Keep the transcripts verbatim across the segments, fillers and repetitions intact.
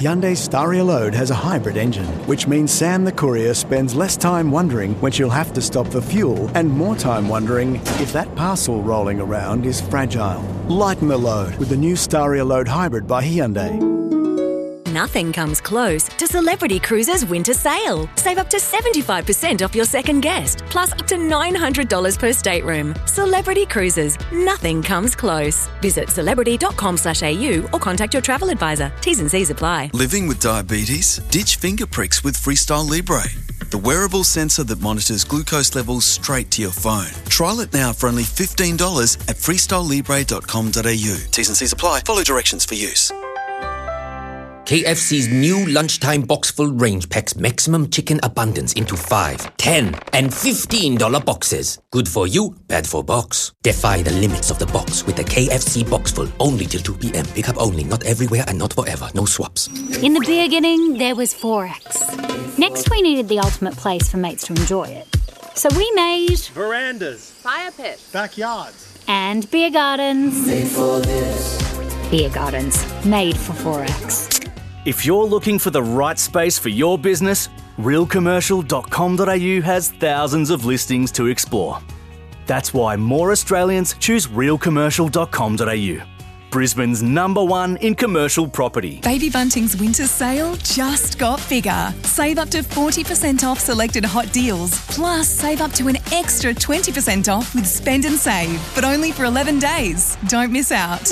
Hyundai Staria Load has a hybrid engine, which means Sam the courier spends less time wondering when she'll have to stop for fuel and more time wondering if that parcel rolling around is fragile. Lighten the load with the new Staria Load Hybrid by Hyundai. Nothing comes close to Celebrity Cruises' winter sale. Save up to seventy-five percent off your second guest, plus up to nine hundred dollars per stateroom. Celebrity Cruises. Nothing comes close. Visit celebrity dot com slash a u or contact your travel advisor. T's and C's apply. Living with diabetes? Ditch finger pricks with Freestyle Libre, the wearable sensor that monitors glucose levels straight to your phone. Trial it now for only fifteen dollars at freestyle libre dot com dot a u. T's and C's apply. Follow directions for use. K F C's new lunchtime box-full range packs maximum chicken abundance into five, ten, and fifteen dollar boxes. Good for you, bad for box. Defy the limits of the box with the K F C Boxful. Only till two p.m. Pick up only, not everywhere and not forever. No swaps. In the beginning, there was Forex. Next, we needed the ultimate place for mates to enjoy it. So we made... verandas, fire pits, backyards, and beer gardens. Made for this. Beer gardens, made for Forex. If you're looking for the right space for your business, real commercial dot com dot a u has thousands of listings to explore. That's why more Australians choose real commercial dot com dot a u. Brisbane's number one in commercial property. Baby Bunting's winter sale just got bigger. Save up to forty percent off selected hot deals. Plus, save up to an extra twenty percent off with Spend and Save, but only for eleven days. Don't miss out.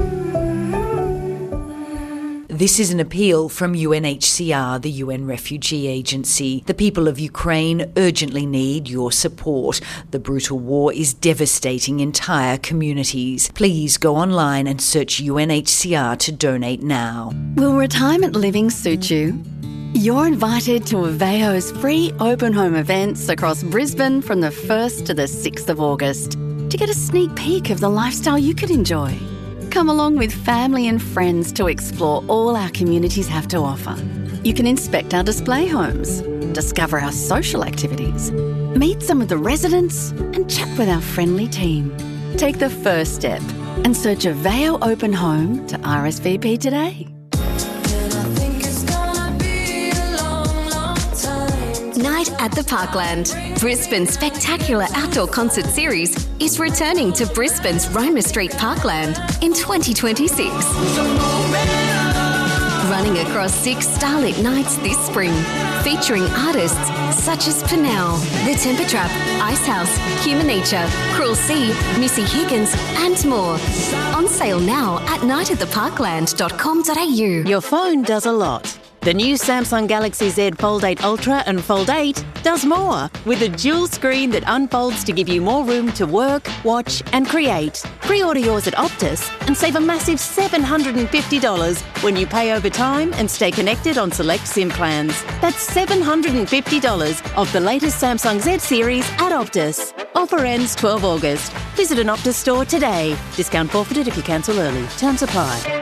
This is an appeal from U N H C R, the U N Refugee Agency. The people of Ukraine urgently need your support. The brutal war is devastating entire communities. Please go online and search U N H C R to donate now. Will retirement living suit you? You're invited to Aveo's free open home events across Brisbane from the first to the sixth of August to get a sneak peek of the lifestyle you could enjoy. Come along with family and friends to explore all our communities have to offer. You can inspect our display homes, discover our social activities, meet some of the residents and chat with our friendly team. Take the first step and search Aveo Open Home to R S V P today. Night at the Parkland. Brisbane's spectacular outdoor concert series is returning to Brisbane's Roma Street Parkland in twenty twenty-six. Running across six starlit nights this spring, featuring artists such as Pernell, The Temper Trap, Icehouse, Human Nature, Cruel Sea, Missy Higgins, and more. On sale now at night at the parkland dot com dot a u. Your phone does a lot. The new Samsung Galaxy Z Fold eight Ultra and Fold eight does more, with a dual screen that unfolds to give you more room to work, watch and create. Pre-order yours at Optus and save a massive seven hundred fifty dollars when you pay over time and stay connected on select SIM plans. That's seven hundred fifty dollars off the latest Samsung Z series at Optus. Offer ends twelfth of August. Visit an Optus store today. Discount forfeited if you cancel early. Terms apply.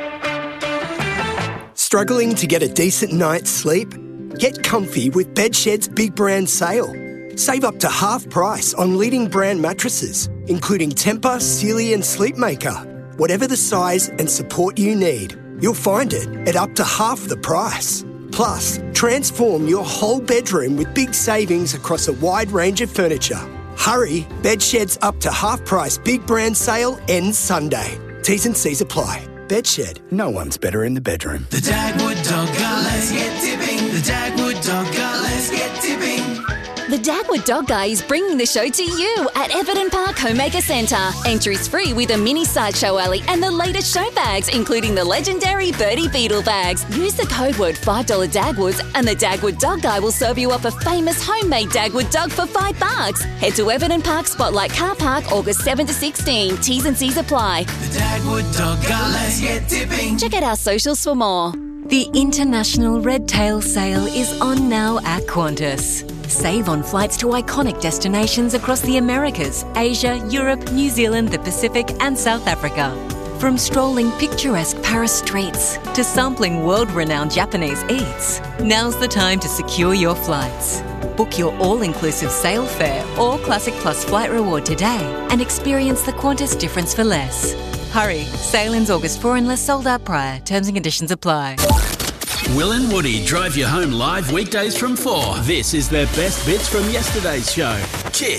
Struggling to get a decent night's sleep? Get comfy with Bedshed's big brand sale. Save up to half price on leading brand mattresses, including Tempur, Sealy and Sleepmaker. Whatever the size and support you need, you'll find it at up to half the price. Plus, transform your whole bedroom with big savings across a wide range of furniture. Hurry, Bedshed's up to half price big brand sale ends Sunday. T's and C's apply. Bedshed, no one's better in the bedroom. The Dagwood Dog Guy, let's get tipping. The Dagwood Dog Guy, let's get tipping. The Dagwood Dog Guy is bringing the show to you at Everton Park Homemaker Centre. Entry is free with a mini sideshow alley and the latest show bags, including the legendary Birdie Beetle bags. Use the code word five dollars Dagwoods and the Dagwood Dog Guy will serve you up a famous homemade Dagwood dog for five bucks. Head to Everton Park Spotlight Car Park August seventh to sixteenth. T's and C's apply. The Dagwood Dog Guy, let's get tipping. Check out our socials for more. The International Red Tail Sale is on now at Qantas. Save on flights to iconic destinations across the Americas, Asia, Europe, New Zealand, the Pacific and South Africa. From strolling picturesque Paris streets to sampling world-renowned Japanese eats, now's the time to secure your flights. Book your all-inclusive sale fare or Classic Plus flight reward today and experience the Qantas difference for less. Hurry, sale ends August fourth unless sold out prior. Terms and conditions apply. Will and Woody drive you home live weekdays from four. This is their best bits from yesterday's show. Kiss.